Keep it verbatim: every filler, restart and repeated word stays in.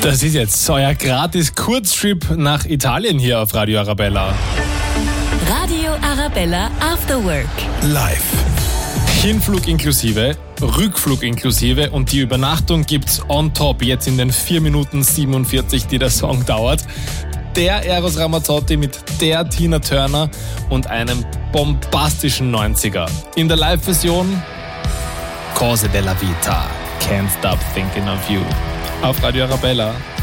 Das ist jetzt euer gratis Kurztrip nach Italien hier auf Radio Arabella. Radio Arabella After Work. Live. Hinflug inklusive, Rückflug inklusive und die Übernachtung gibt's on top jetzt in den vier Minuten siebenundvierzig, die der Song dauert. Der Eros Ramazzotti mit der Tina Turner und einem bombastischen neunziger. In der Live-Version Cose della Vita, Can't Stop Thinking of You. Auf Radio Arabella.